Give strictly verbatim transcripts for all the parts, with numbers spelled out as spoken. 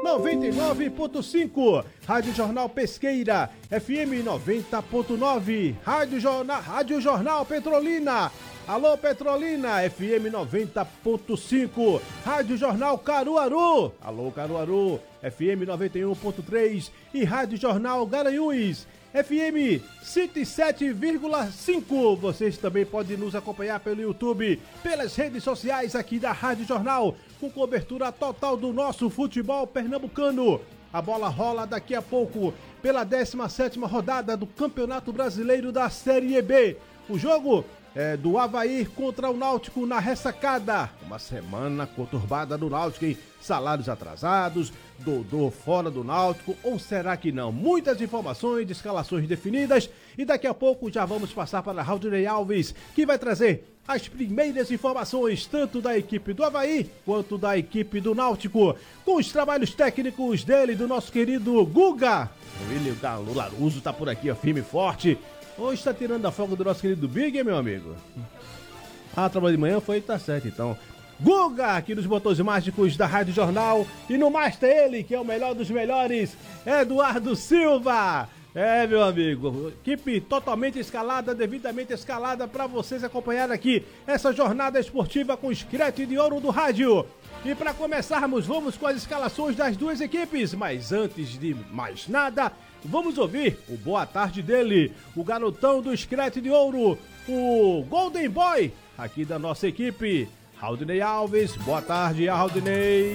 noventa e nove ponto cinco. Rádio Jornal Pesqueira, F M noventa ponto nove. Rádio Jornal, Rádio Jornal Petrolina. Alô Petrolina, F M noventa ponto cinco. Rádio Jornal Caruaru. Alô Caruaru, F M noventa e um ponto três. E Rádio Jornal Garanhuns, F M cento e sete vírgula cinco. Vocês também podem nos acompanhar pelo YouTube, pelas redes sociais aqui da Rádio Jornal, com cobertura total do nosso futebol pernambucano. A bola rola daqui a pouco pela décima sétima rodada do Campeonato Brasileiro da Série B. O jogo é do Avaí contra o Náutico na ressacada. Uma semana conturbada do Náutico, hein? Salários atrasados, Dodô fora do Náutico, ou será que não? Muitas informações, escalações definidas, e daqui a pouco já vamos passar para Raudinei Alves, que vai trazer as primeiras informações, tanto da equipe do Avaí, quanto da equipe do Náutico, com os trabalhos técnicos dele, do nosso querido Guga. O William Laruso tá por aqui, ó, firme e forte. Hoje está tirando a folga do nosso querido Big, hein, meu amigo? Ah, trabalho de manhã foi, tá certo, então. Guga, aqui nos botões mágicos da Rádio Jornal. E no master ele, que é o melhor dos melhores, Eduardo Silva. É, meu amigo, equipe totalmente escalada, devidamente escalada, para vocês acompanhar aqui essa jornada esportiva com escrete de ouro do rádio. E para começarmos, vamos com as escalações das duas equipes. Mas antes de mais nada, vamos ouvir o boa tarde dele, o garotão do escrete de ouro, o Golden Boy, aqui da nossa equipe, Raudinei Alves. Boa tarde, Raudinei.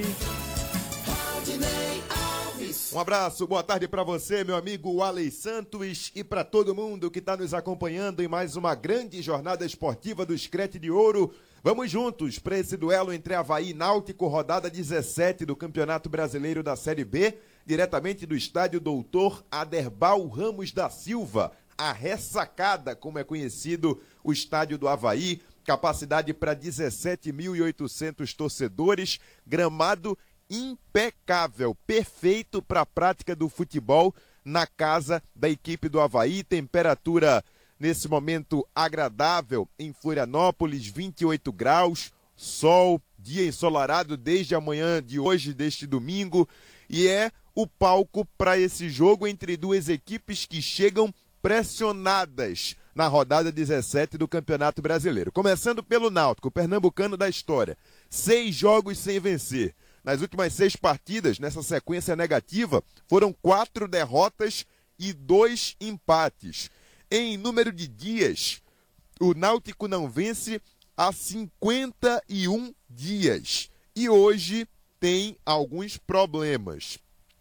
Um abraço, boa tarde para você, meu amigo Alex Santos, e para todo mundo que está nos acompanhando em mais uma grande jornada esportiva do Escrete de Ouro. Vamos juntos para esse duelo entre Avaí e Náutico, rodada dezessete do Campeonato Brasileiro da Série B, diretamente do estádio Doutor Aderbal Ramos da Silva, a ressacada, como é conhecido o estádio do Avaí, capacidade para dezessete mil e oitocentos torcedores, gramado impecável, perfeito para a prática do futebol na casa da equipe do Avaí. Temperatura nesse momento agradável em Florianópolis, vinte e oito graus, sol, dia ensolarado desde a manhã de hoje, deste domingo, e é o palco para esse jogo entre duas equipes que chegam pressionadas na rodada dezessete do Campeonato Brasileiro. Começando pelo Náutico, pernambucano da história, seis jogos sem vencer. Nas últimas seis partidas, nessa sequência negativa, foram quatro derrotas e dois empates. Em número de dias, o Náutico não vence há cinquenta e um dias. E hoje tem alguns problemas.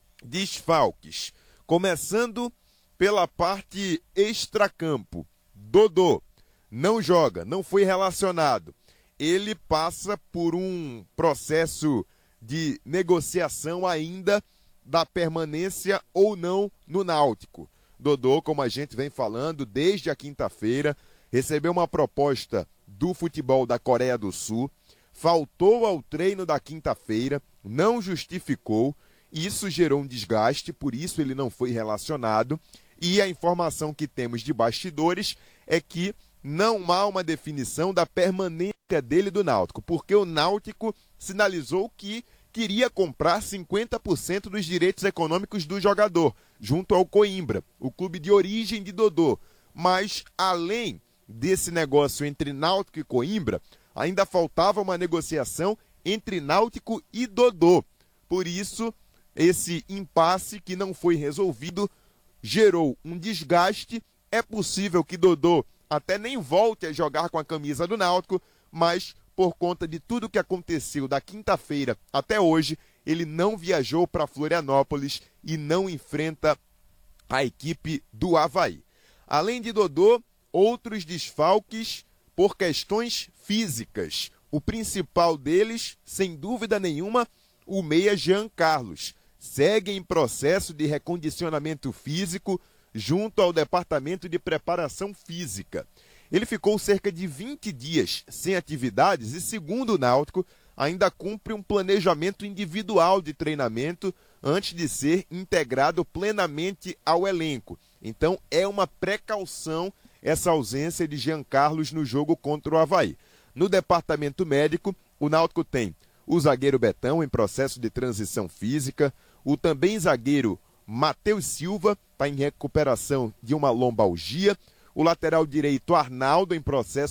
Desfalques. Começando pela parte extracampo. Dodô não joga, não foi relacionado. Ele passa por um processo de negociação ainda da permanência ou não no Náutico. Dodô, como a gente vem falando desde a quinta-feira, recebeu uma proposta do futebol da Coreia do Sul, faltou ao treino da quinta-feira, não justificou, isso gerou um desgaste, por isso ele não foi relacionado, e a informação que temos de bastidores é que não há uma definição da permanência dele do Náutico, porque o Náutico sinalizou que queria comprar cinquenta por cento dos direitos econômicos do jogador, junto ao Coimbra, o clube de origem de Dodô. Mas, além desse negócio entre Náutico e Coimbra, ainda faltava uma negociação entre Náutico e Dodô. Por isso, esse impasse que não foi resolvido gerou um desgaste. É possível que Dodô até nem volte a jogar com a camisa do Náutico, mas por conta de tudo que aconteceu da quinta-feira até hoje, ele não viajou para Florianópolis e não enfrenta a equipe do Avaí. Além de Dodô, outros desfalques por questões físicas. O principal deles, sem dúvida nenhuma, o meia Jean Carlos. Segue em processo de recondicionamento físico junto ao Departamento de Preparação Física. Ele ficou cerca de vinte dias sem atividades e, segundo o Náutico, ainda cumpre um planejamento individual de treinamento antes de ser integrado plenamente ao elenco. Então, é uma precaução essa ausência de Jean Carlos no jogo contra o Avaí. No departamento médico, o Náutico tem o zagueiro Betão em processo de transição física, o também zagueiro Matheus Silva está em recuperação de uma lombalgia, o lateral direito Arnaldo em processo